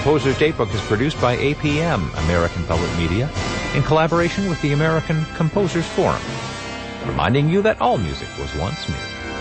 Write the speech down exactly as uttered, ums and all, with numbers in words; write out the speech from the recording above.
Composer's Datebook is produced by A P M, American Public Media, in collaboration with the American Composers Forum, reminding you that all music was once music.